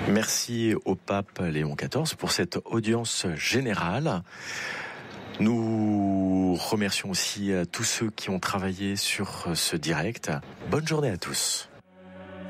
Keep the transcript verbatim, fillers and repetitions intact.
Merci au pape Léon quatorze pour cette audience générale. Nous remercions aussi tous ceux qui ont travaillé sur ce direct. Bonne journée à tous.